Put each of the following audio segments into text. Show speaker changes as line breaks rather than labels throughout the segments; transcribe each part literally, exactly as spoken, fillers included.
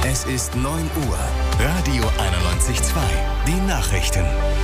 Es ist neun Uhr. Radio einundneunzig Komma zwei. Die Nachrichten.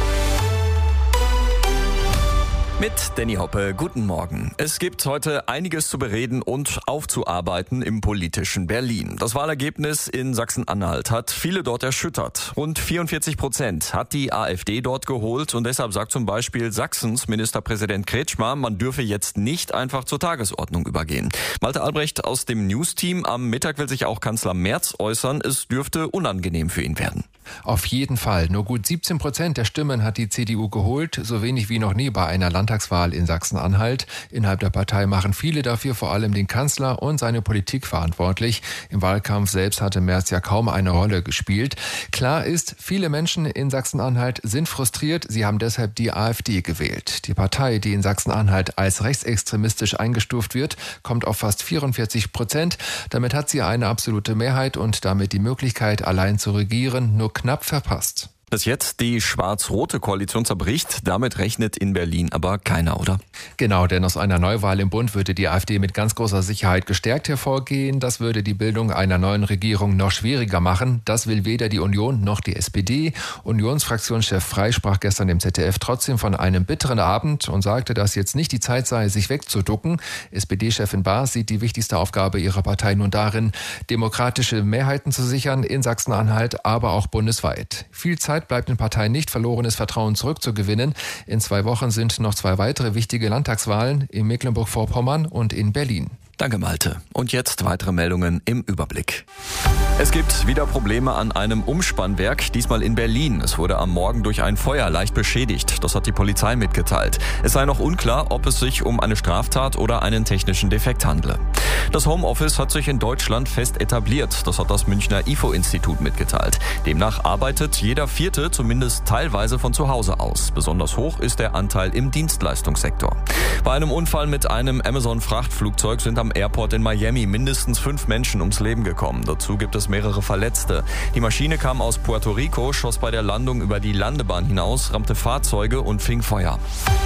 Mit Danny Hoppe, guten Morgen. Es gibt heute einiges zu bereden und aufzuarbeiten im politischen Berlin. Das Wahlergebnis in Sachsen-Anhalt hat viele dort erschüttert. Rund vierundvierzig Prozent hat die AfD dort geholt und deshalb sagt zum Beispiel Sachsens Ministerpräsident Kretschmer, man dürfe jetzt nicht einfach zur Tagesordnung übergehen. Malte Albrecht aus dem News-Team, am Mittag will sich auch Kanzler Merz äußern, es dürfte unangenehm für ihn werden.
Auf jeden Fall. Nur gut siebzehn Prozent der Stimmen hat die C D U geholt, so wenig wie noch nie bei einer Landtagswahl in Sachsen-Anhalt. Innerhalb der Partei machen viele dafür vor allem den Kanzler und seine Politik verantwortlich. Im Wahlkampf selbst hatte Merz ja kaum eine Rolle gespielt. Klar ist, viele Menschen in Sachsen-Anhalt sind frustriert. Sie haben deshalb die AfD gewählt. Die Partei, die in Sachsen-Anhalt als rechtsextremistisch eingestuft wird, kommt auf fast vierundvierzig Prozent. Damit hat sie eine absolute Mehrheit und damit die Möglichkeit, allein zu regieren, nur knapp verpasst.
Dass jetzt die schwarz-rote Koalition zerbricht, damit rechnet in Berlin aber keiner, oder?
Genau, denn aus einer Neuwahl im Bund würde die AfD mit ganz großer Sicherheit gestärkt hervorgehen. Das würde die Bildung einer neuen Regierung noch schwieriger machen. Das will weder die Union noch die S P D. Unionsfraktionschef Frey sprach gestern im Z D F trotzdem von einem bitteren Abend und sagte, dass jetzt nicht die Zeit sei, sich wegzuducken. S P D-Chefin Baas sieht die wichtigste Aufgabe ihrer Partei nun darin, demokratische Mehrheiten zu sichern in Sachsen-Anhalt, aber auch bundesweit. Viel Zeit bleibt den Parteien nicht, verlorenes Vertrauen zurückzugewinnen. In zwei Wochen sind noch zwei weitere wichtige Landtagswahlen in Mecklenburg-Vorpommern und in Berlin.
Danke, Malte. Und jetzt weitere Meldungen im Überblick. Es gibt wieder Probleme an einem Umspannwerk, diesmal in Berlin. Es wurde am Morgen durch ein Feuer leicht beschädigt. Das hat die Polizei mitgeteilt. Es sei noch unklar, ob es sich um eine Straftat oder einen technischen Defekt handle. Das Homeoffice hat sich in Deutschland fest etabliert. Das hat das Münchner I F O-Institut mitgeteilt. Demnach arbeitet jeder Vierte zumindest teilweise von zu Hause aus. Besonders hoch ist der Anteil im Dienstleistungssektor. Bei einem Unfall mit einem Amazon-Frachtflugzeug sind am Airport in Miami mindestens fünf Menschen ums Leben gekommen. Dazu gibt es mehrere Verletzte. Die Maschine kam aus Puerto Rico, schoss bei der Landung über die Landebahn hinaus, rammte Fahrzeuge und fing Feuer.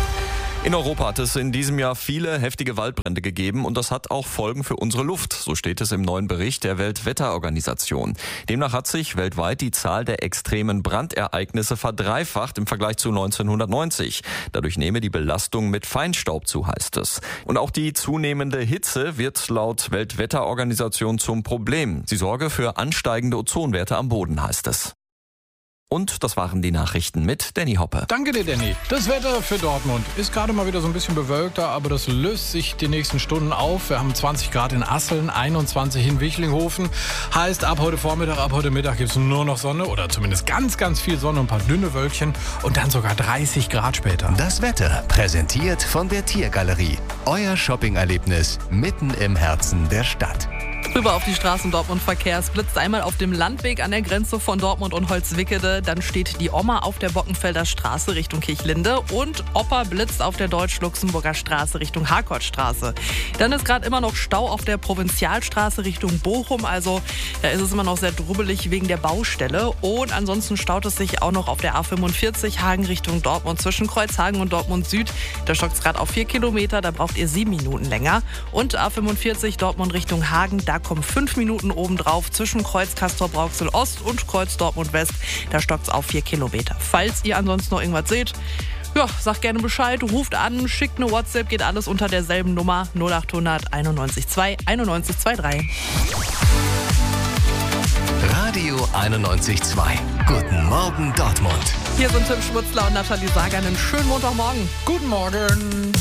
In Europa hat es in diesem Jahr viele heftige Waldbrände gegeben und das hat auch Folgen für unsere Luft. So steht es im neuen Bericht der Weltwetterorganisation. Demnach hat sich weltweit die Zahl der extremen Brandereignisse verdreifacht im Vergleich zu neunzehnhundertneunzig. Dadurch nehme die Belastung mit Feinstaub zu, heißt es. Und auch die zunehmende Hitze wird laut Weltwetterorganisation zum Problem. Sie sorge für ansteigende Ozonwerte am Boden, heißt es. Und das waren die Nachrichten mit Danny Hoppe.
Danke dir, Danny. Das Wetter für Dortmund ist gerade mal wieder so ein bisschen bewölkter, aber das löst sich die nächsten Stunden auf. Wir haben zwanzig Grad in Asseln, einundzwanzig in Wichlinghausen. Heißt, ab heute Vormittag, ab heute Mittag gibt es nur noch Sonne oder zumindest ganz, ganz viel Sonne und ein paar dünne Wölkchen und dann sogar dreißig Grad später.
Das Wetter präsentiert von der Tiergalerie. Euer Shoppingerlebnis mitten im Herzen der Stadt.
Rüber auf die Straßen Dortmund-Verkehr. Es blitzt einmal auf dem Landweg an der Grenze von Dortmund und Holzwickede. Dann steht die Oma auf der Bockenfelder Straße Richtung Kirchlinde. Und Opa blitzt auf der Deutsch-Luxemburger Straße Richtung Harkortstraße. Dann ist gerade immer noch Stau auf der Provinzialstraße Richtung Bochum. Also da ist es immer noch sehr drubbelig wegen der Baustelle. Und ansonsten staut es sich auch noch auf der A fünfundvierzig Hagen Richtung Dortmund zwischen Kreuzhagen und Dortmund Süd. Da stockt es gerade auf vier Kilometer. Da braucht ihr sieben Minuten länger. Und A fünfundvierzig Dortmund Richtung Hagen. Da kommen fünf Minuten obendrauf zwischen Kreuz Castor-Brauxel Ost und Kreuz Dortmund West. Da stockt es auf vier Kilometer. Falls ihr ansonsten noch irgendwas seht, ja, sagt gerne Bescheid, ruft an, schickt eine WhatsApp, geht alles unter derselben Nummer null achthundert einundneunzig zwei einundneunzig zweiunddreißig.
Radio einundneunzig Komma zwei. Guten Morgen Dortmund.
Hier sind Tim Schmutzler und Nathalie Sager. Einen schönen Montagmorgen.
Guten Morgen.